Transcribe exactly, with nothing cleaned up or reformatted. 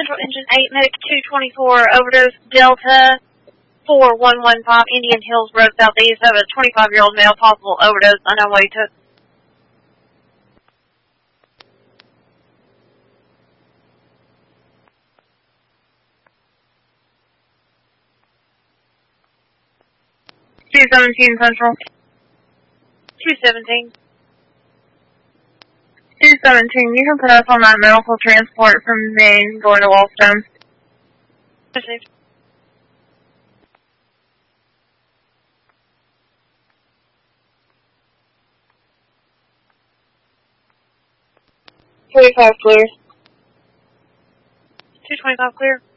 Central Engine eight, Medic two twenty-four, overdose Delta four one one five, Indian Hills Road Southeast, of a twenty-five-year-old male, possible overdose, unknown way to... two seventeen Central. two seventeen. two seventeen, you can put us on that medical transport from Maine going to Wallstone. Received. forty-five clear. two twenty-five clear.